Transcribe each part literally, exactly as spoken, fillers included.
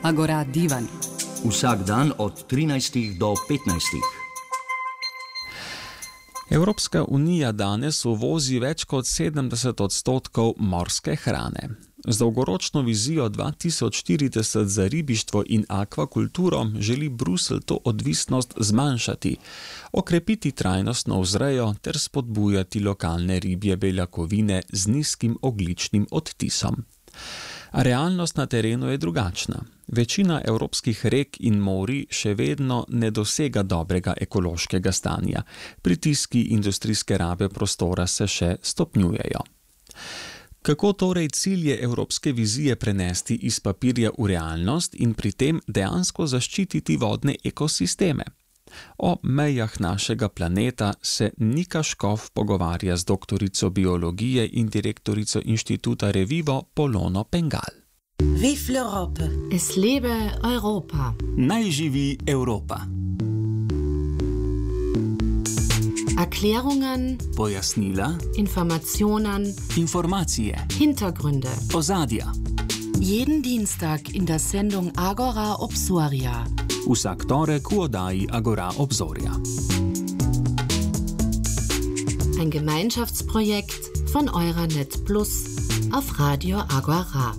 Agora divan. Vsak dan od trinajstih do petnajstih. Evropska unija danes uvozi več kot sedemdeset odstotkov morske hrane. Z dolgoročno vizijo dva tisoč štirideset za ribištvo in akvakulturo želi Bruselj to odvisnost zmanjšati, okrepiti trajnostno vzrejo ter spodbujati lokalne ribje beljakovine z nizkim ogljičnim odtisom. A realnost na terenu je drugačna. Večina evropskih rek in morij še vedno ne dosega dobrega ekološkega stanja. Pritiski industrijske rabe prostora se še stopnjujejo. Kako torej cilje evropske vizije prenesti iz papirja v realnost in pri tem dejansko zaščititi vodne ekosisteme? O mejah našega planeta se Nika Škof pogovarja z doktorico biologije in direktorico inštituta Revivo Polono Pengal. Vive l'Europe! Es lebe Europa! Naj živi Evropa! Erklärungen, Pojasnila, Informationen, informacije, Hintergründe. ozadja. Jeden Dienstag in der Sendung Agora Obsoria. Vsak torek v oddaji Agora Obzorja. Ein Gemeinschaftsprojekt von Euranet Plus auf Radio Agora.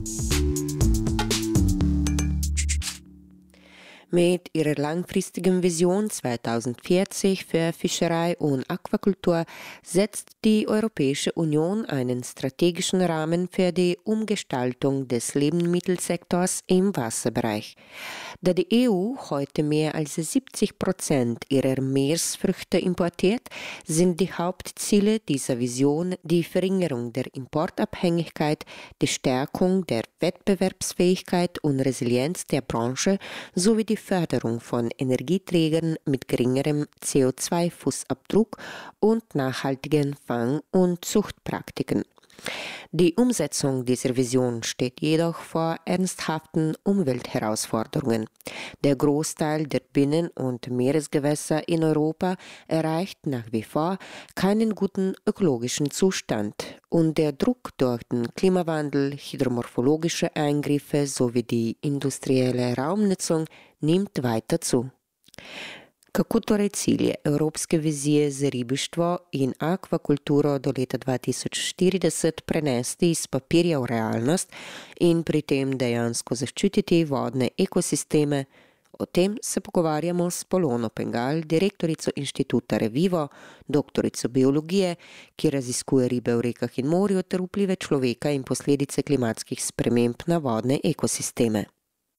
Mit ihrer langfristigen Vision zweitausendvierzig für Fischerei und Aquakultur setzt die Europäische Union einen strategischen Rahmen für die Umgestaltung des Lebensmittelsektors im Wasserbereich. Da die E U heute mehr als siebzig Prozent ihrer Meeresfrüchte importiert, sind die Hauptziele dieser Vision die Verringerung der Importabhängigkeit, die Stärkung der Wettbewerbsfähigkeit und Resilienz der Branche sowie die Förderung von Energieträgern mit geringerem C O zwei Fußabdruck und nachhaltigen Fang- und Zuchtpraktiken. Die Umsetzung dieser Vision steht jedoch vor ernsthaften Umweltherausforderungen. Der Großteil der Binnen- und Meeresgewässer in Europa erreicht nach wie vor keinen guten ökologischen Zustand und der Druck durch den Klimawandel, hydromorphologische Eingriffe sowie die industrielle Raumnutzung nimmt weiter zu. Kako torej cilje evropske vizije za ribištvo in akvakulturo do leta dva tisoč štirideset prenesti iz papirja v realnost in pri tem dejansko zaščititi vodne ekosisteme? O tem se pogovarjamo s Polono Pengal, direktorico inštituta Revivo, doktorico biologije, ki raziskuje ribe v rekah in morju ter vplive človeka in posledice klimatskih sprememb na vodne ekosisteme.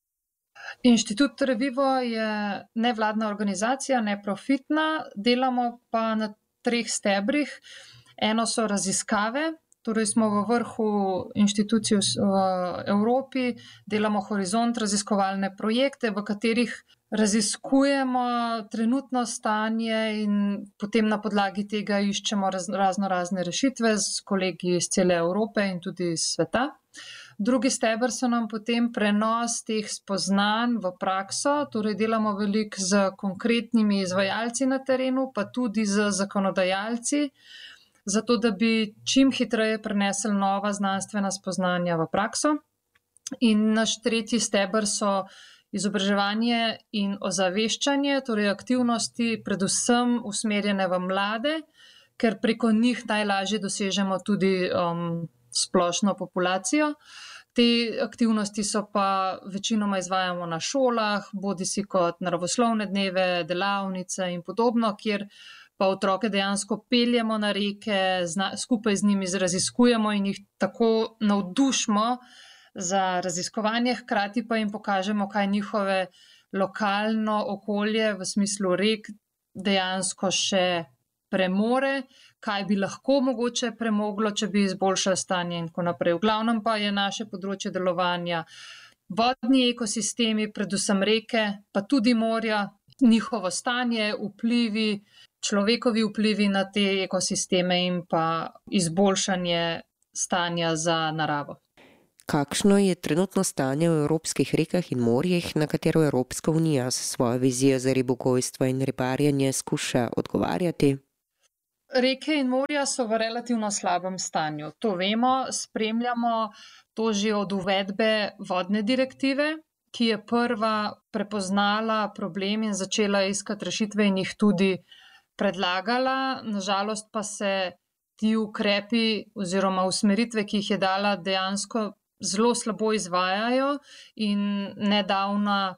Inštitut Revivo je nevladna organizacija, neprofitna, delamo pa na treh stebrih. Eno so raziskave, torej smo v vrhu inštitucij v Evropi, delamo Horizont raziskovalne projekte, v katerih raziskujemo trenutno stanje in potem na podlagi tega iščemo raz, razno razne rešitve s kolegi iz cele Evrope in tudi iz sveta. Drugi steber so nam potem prenos teh spoznanj v prakso, torej delamo veliko z konkretnimi izvajalci na terenu, pa tudi z zakonodajalci, zato da bi čim hitreje prenesli nova znanstvena spoznanja v prakso. In naš tretji steber so izobraževanje in ozaveščanje, torej aktivnosti predvsem usmerjene v mlade, ker preko njih najlažje dosežemo tudi um, splošno populacijo. Te aktivnosti so pa večinoma izvajamo na šolah, bodisi kot naravoslovne dneve, delavnice in podobno, kjer pa otroke dejansko peljemo na reke, zna, skupaj z njimi raziskujemo in jih tako navdušimo za raziskovanje, hkrati pa jim pokažemo, kaj njihove lokalno okolje v smislu rek dejansko še premore, kaj bi lahko mogoče premoglo, če bi izboljšali stanje in tako naprej. V glavnem pa je naše področje delovanja vodni ekosistemi, predvsem reke, pa tudi morja, njihovo stanje, vplivi, človekovi vplivi na te ekosisteme in pa izboljšanje stanja za naravo. Kakšno je trenutno stanje v evropskih rekah in morjih, na katero Evropska unija s svojo vizijo za ribogojstvo in ribarjenje skuša odgovarjati? Reke in morja so v relativno slabem stanju. To vemo, spremljamo to že od uvedbe vodne direktive. ki je prva prepoznala problem in začela iskati rešitve in jih tudi predlagala. Nažalost pa se ti ukrepi oziroma usmeritve, ki jih je dala, dejansko zelo slabo izvajajo in nedavna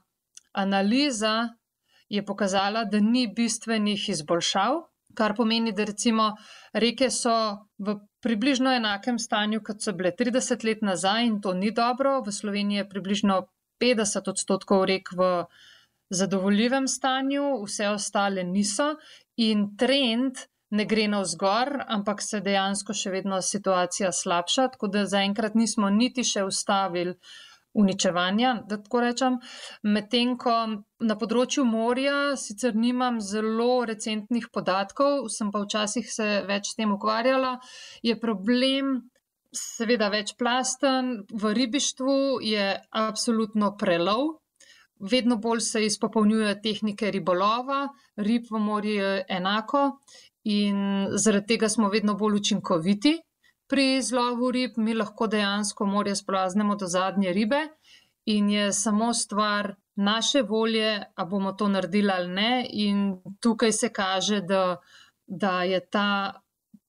analiza je pokazala, da ni bistvenih izboljšav, kar pomeni, da recimo reke so v približno enakem stanju, kot so bile trideset let nazaj in to ni dobro. V Sloveniji je približno petdeset odstotkov rek v zadovoljivem stanju, vse ostale niso in trend ne gre navzgor, ampak se dejansko še vedno situacija slabša, tako da zaenkrat nismo niti še ustavili uničevanja, da tako rečem. Medtem ko na področju morja sicer nimam zelo recentnih podatkov, sem pa včasih se več s tem ukvarjala, je problem seveda večplasten. V ribištvu je absolutno prelov. Vedno bolj se izpopolnjujejo tehnike ribolova, rib v morju je enako in zaradi tega smo vedno bolj učinkoviti pri izlovu rib. Mi lahko dejansko morje splaznemo do zadnje ribe in je samo stvar naše volje, a bomo to naredili ali ne. In tukaj se kaže, da, da je ta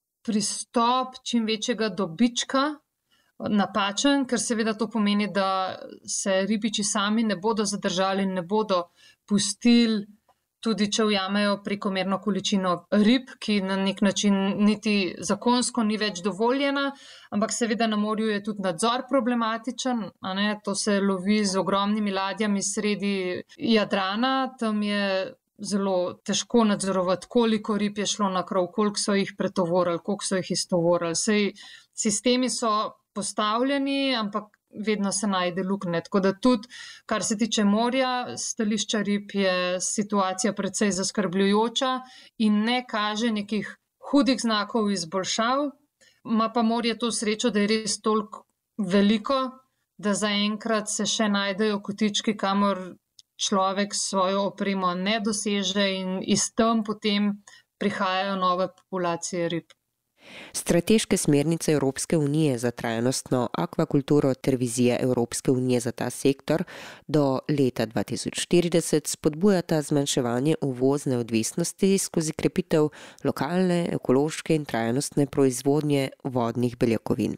pristop čim večjega dobička napačen, ker seveda to pomeni, da se ribiči sami ne bodo zadržali in ne bodo pustili, tudi če ujamejo prekomerno količino rib, ki na nek način niti zakonsko ni več dovoljena, ampak seveda na morju je tudi nadzor problematičen, a ne, to se lovi z ogromnimi ladjami sredi Jadrana, tam je zelo težko nadzorovati, koliko rib je šlo na krov, koliko so jih pretovorili, koliko so jih iztovorili. Sej sistemi so postavljeni, ampak vedno se najde luknje. Tako da tudi, kar se tiče morja, stališča rib je situacija precej zaskrbljujoča in ne kaže nekih hudih znakov izboljšav. Ma pa morje to srečo, da je res toliko veliko, da zaenkrat se še najdejo kotički, kamor človek svojo opremo ne doseže in iz tam potem prihajajo nove populacije rib. Strateške smernice Evropske unije za trajnostno akvakulturo ter vizija Evropske unije za ta sektor do leta dva tisoč štirideset spodbujata zmanjševanje uvozne odvisnosti skozi krepitev lokalne, ekološke in trajnostne proizvodnje vodnih beljakovin.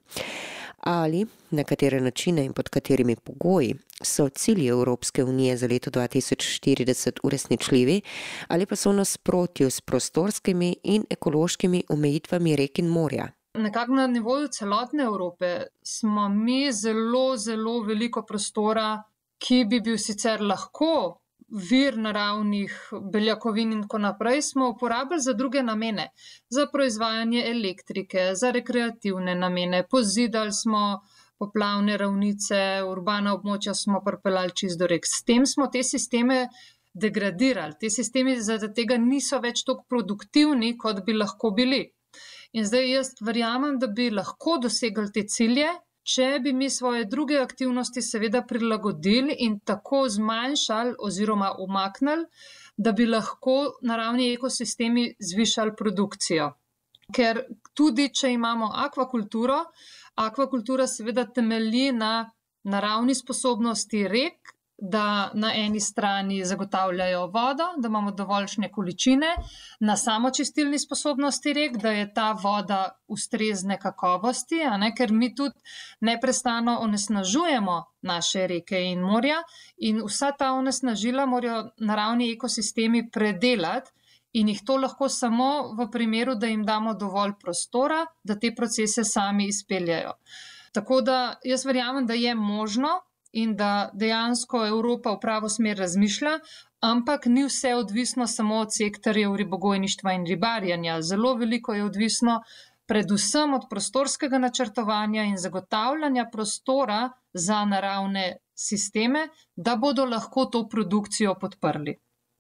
Ali na katere načine in pod katerimi pogoji so cilji Evropske unije za leto dva tisoč štirideset uresničljivi ali pa so v nasprotju s prostorskimi in ekološkimi omejitvami rek in morja? Nekako na nivoju celotne Evrope smo mi zelo, zelo veliko prostora, ki bi bil sicer lahko vir naravnih beljakovin in tako naprej, smo uporabili za druge namene, za proizvajanje elektrike, za rekreativne namene, pozidali smo poplavne ravnice, urbana območja smo pripeljali čisto do rek. S tem smo te sisteme degradirali. Te sistemi zaradi tega niso več tako produktivni, kot bi lahko bili. In zdaj jaz verjamem, da bi lahko dosegli te cilje, če bi mi svoje druge aktivnosti seveda prilagodili in tako zmanjšali oziroma umaknili, da bi lahko naravni ekosistemi zvišali produkcijo. Ker tudi, če imamo akvakulturo, akvakultura seveda temelji na naravni sposobnosti rek, da na eni strani zagotavljajo vodo, da imamo dovoljšne količine, na samočistilni sposobnosti rek, da je ta voda ustrezne kakovosti, a ne, ker mi tudi neprestano onesnažujemo naše reke in morja in vsa ta onesnažila morajo naravni ekosistemi predelati in jih to lahko samo v primeru, da jim damo dovolj prostora, da te procese sami izpeljajo. Tako da jaz verjamem, da je možno, in da dejansko Evropa v pravo smer razmišlja, ampak ni vse odvisno samo od sektorjev ribogojništva in ribarjenja. Zelo veliko je odvisno predvsem od prostorskega načrtovanja in zagotavljanja prostora za naravne sisteme, da bodo lahko to produkcijo podprli.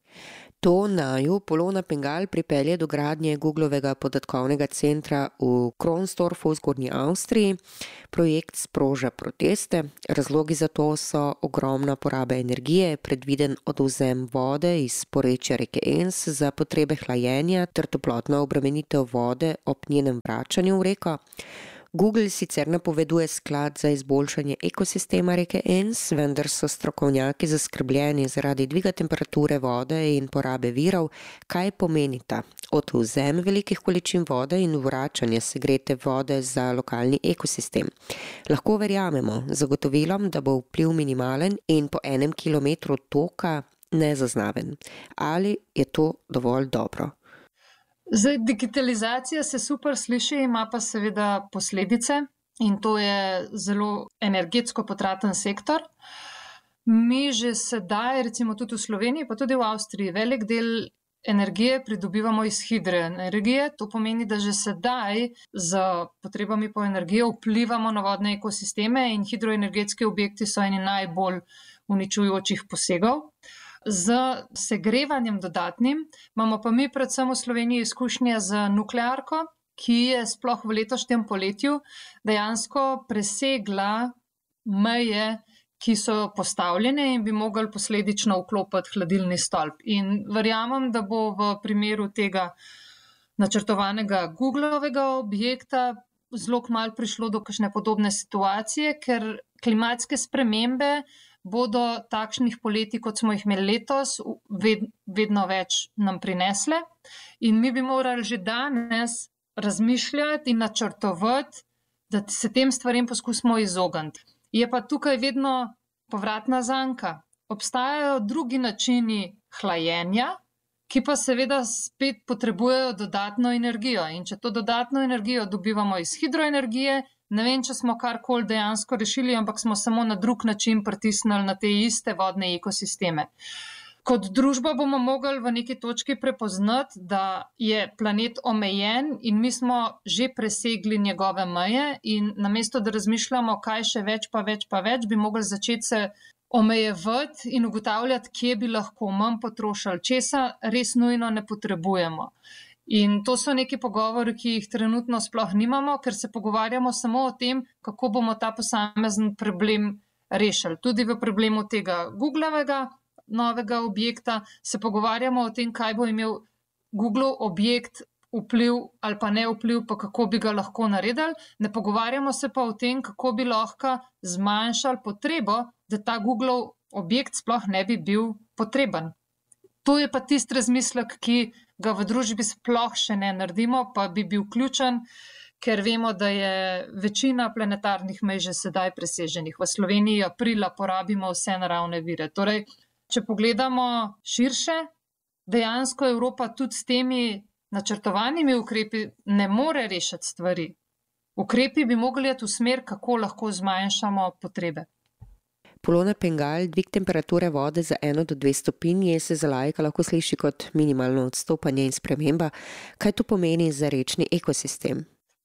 To naju Polona Pengal pripelje do gradnje Googlovega podatkovnega centra v Kronsdorfu v Zgornji Avstriji. Projekt sproža proteste. Razlogi za to so ogromna poraba energije, predviden odvzem vode iz porečja reke Enns za potrebe hlajenja ter toplotna obremenitev vode ob njenem vračanju v reko. Google sicer napoveduje sklad za izboljšanje ekosistema reke Enns, vendar so strokovnjaki zaskrbljeni zaradi dviga temperature vode in porabe virov, kaj pomenita odvzem velikih količin vode in vračanje segrete vode za lokalni ekosistem. Lahko verjamemo zagotovilom, da bo vpliv minimalen in po enem kilometru toka nezaznaven. Ali je to dovolj dobro? Zdaj, digitalizacija se super sliši, ima pa seveda posledice in to je zelo energetsko potraten sektor. Mi že sedaj, recimo tudi v Sloveniji, pa tudi v Avstriji, velik del energije pridobivamo iz hidroenergije. To pomeni, da že sedaj z potrebami po energiji vplivamo na vodne ekosisteme in hidroenergetski objekti so eni najbolj uničujočih posegov. Z segrevanjem dodatnim imamo pa mi predvsem v Sloveniji izkušnje z nuklearko, ki je sploh v letošnjem poletju dejansko presegla meje, ki so postavljene in bi mogli posledično vklopiti hladilni stolp. In verjamem, da bo v primeru tega načrtovanega Googlovega objekta zelo kmalu prišlo do kakšne podobne situacije, ker klimatske spremembe bodo takšnih poletij, kot smo jih imeli letos, ved, vedno več nam prinesle. In mi bi morali že danes razmišljati in načrtovati, da se tem stvarem poskusimo izogniti. Je pa tukaj vedno povratna zanka. Obstajajo drugi načini hlajenja, ki pa seveda spet potrebujejo dodatno energijo. In če to dodatno energijo dobivamo iz hidroenergije, ne vem, če smo karkoli dejansko rešili, ampak smo samo na drug način pritisnili na te iste vodne ekosisteme. Kot družba bomo mogli v neki točki prepoznati, da je planet omejen in mi smo že presegli njegove meje in namesto, da razmišljamo, kaj še več, pa več, pa več, bi mogli začeti se omejevati in ugotavljati, kje bi lahko manj potrošili, česa res nujno ne potrebujemo. In to so neki pogovori, ki jih trenutno sploh nimamo, ker se pogovarjamo samo o tem, kako bomo ta posamezen problem rešili. Tudi v problemu tega Googlovega novega objekta se pogovarjamo o tem, kaj bo imel Googlov objekt vpliv ali pa ne vpliv, pa kako bi ga lahko naredili. Ne pogovarjamo se pa o tem, kako bi lahko zmanjšali potrebo, da ta Googlov objekt sploh ne bi bil potreben. To je pa tisti razmislek, ki ga v družbi sploh še ne naredimo, pa bi bil ključen, ker vemo, da je večina planetarnih mej že sedaj preseženih. V Sloveniji aprila porabimo vse naravne vire. Torej, če pogledamo širše, dejansko Evropa tudi s temi načrtovanimi ukrepi ne more rešiti stvari. Ukrepi bi mogli iti v smer, kako lahko zmanjšamo potrebe. Polona Pengal, dvig temperature vode za eno do dve stopinje se za laika lahko sliši kot minimalno odstopanje in sprememba. Kaj to pomeni za rečni ekosistem?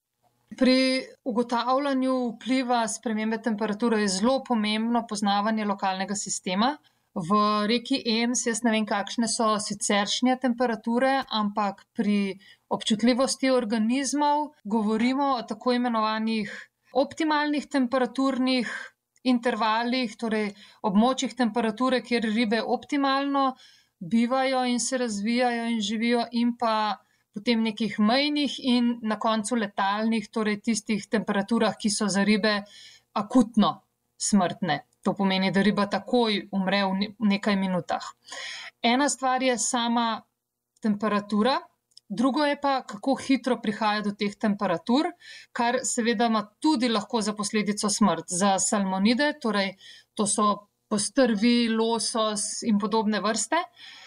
Pri ugotavljanju vpliva spremembe temperature je zelo pomembno poznavanje lokalnega sistema. V reki Enns, jaz ne vem, kakšne so siceršnje temperature, ampak pri občutljivosti organizmov govorimo o tako imenovanih optimalnih temperaturnih intervalih, torej območjih temperature, kjer ribe optimalno bivajo in se razvijajo in živijo, in pa potem nekih mejnih in na koncu letalnih, torej tistih temperaturah, ki so za ribe akutno smrtne. To pomeni, da riba takoj umre v nekaj minutah. Ena stvar je sama temperatura, drugo je pa, kako hitro prihaja do teh temperatur, kar seveda ima tudi lahko za posledico smrt. Za salmonide, torej to so postrvi, losos in podobne vrste,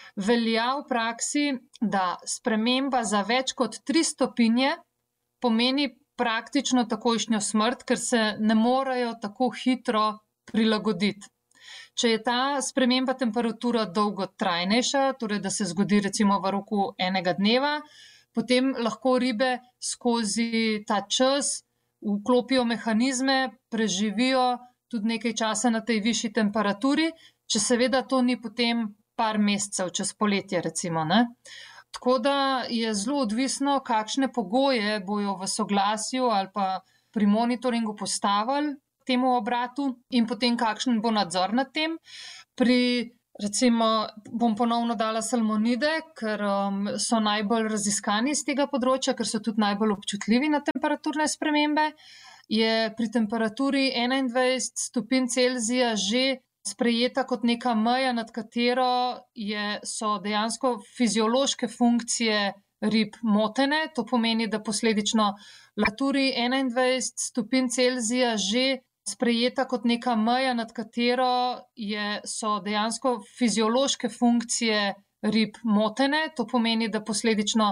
velja v praksi, da sprememba za več kot tri stopinje pomeni praktično takojšnjo smrt, ker se ne morejo tako hitro prilagoditi. Če je ta sprememba temperatura dolgotrajnejša, torej da se zgodi recimo v roku enega dneva, potem lahko ribe skozi ta čas vklopijo mehanizme, preživijo tudi nekaj časa na tej višji temperaturi, če seveda to ni potem par mesecev, čez poletje recimo, ne? Tako da je zelo odvisno, kakšne pogoje bojo v soglasju ali pa pri monitoringu postavili temu obratu in potem kakšen bo nadzor nad tem. Pri, recimo, bom ponovno dala salmonide, ker um, so najbolj raziskani iz tega področja, ker so tudi najbolj občutljivi na temperaturne spremembe. je pri temperaturi enaindvajset stopinj Celzija že sprejeta kot neka meja, nad katero je, so dejansko fiziološke funkcije rib motene. To pomeni, da posledično temperaturi enaindvajset stopinj Celzija že sprejeta kot neka meja, nad katero je, so dejansko fiziološke funkcije rib motene. To pomeni, da posledično